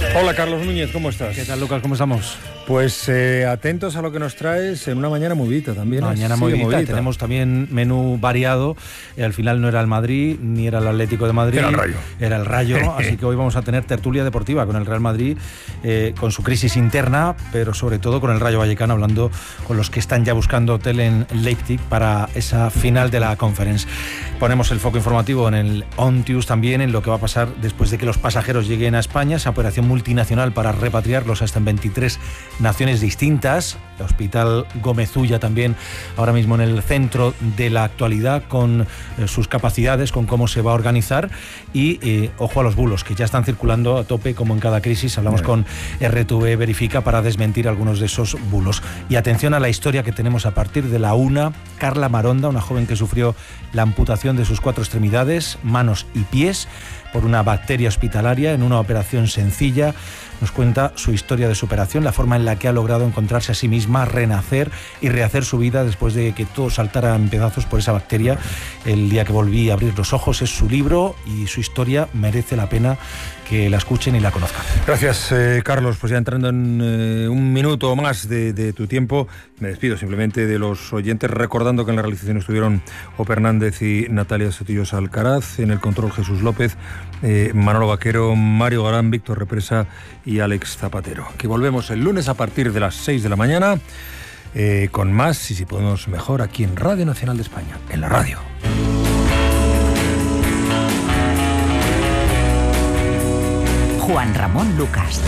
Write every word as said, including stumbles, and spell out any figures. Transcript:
Hola Carlos Núñez, ¿cómo estás? ¿Qué tal, Lucas? ¿Cómo estamos? Pues eh, atentos a lo que nos traes en una mañana movidita también. Una mañana movidita. movidita. Tenemos también menú variado. Y al final no era el Madrid, ni era el Atlético de Madrid. Era el Rayo. Era el Rayo. Así que hoy vamos a tener tertulia deportiva con el Real Madrid, eh, con su crisis interna, pero sobre todo con el Rayo Vallecano, hablando con los que están ya buscando hotel en Leipzig para esa final de la Conference. Ponemos el foco informativo en el OnTius también, en lo que va a pasar después de que los pasajeros lleguen a España, esa operación multinacional para repatriarlos hasta en veintitrés naciones distintas. El Hospital Gómez Ulla también ahora mismo en el centro de la actualidad, con eh, sus capacidades, con cómo se va a organizar y eh, ojo a los bulos que ya están circulando a tope como en cada crisis. Hablamos con R T V Verifica para desmentir algunos de esos bulos. Y atención a la historia que tenemos a partir de la una. Carla Maronda, una joven que sufrió la amputación de sus cuatro extremidades, manos y pies, por una bacteria hospitalaria en una operación sencilla. Nos cuenta su historia de superación, la forma en la que ha logrado encontrarse a sí misma, renacer y rehacer su vida después de que todo saltara en pedazos por esa bacteria. El día que volví a abrir los ojos es su libro y su historia merece la pena que la escuchen y la conozcan. Gracias, eh, Carlos. Pues ya entrando en eh, un minuto más de, de tu tiempo, me despido simplemente de los oyentes, recordando que en la realización estuvieron Ope Hernández y Natalia Sotillos Alcaraz, en el control Jesús López, eh, Manolo Vaquero, Mario Galán, Víctor Represa y Alex Zapatero. Que volvemos el lunes a partir de las seis de la mañana eh, con más y si podemos mejor aquí en Radio Nacional de España, en la radio. Juan Ramón Lucas.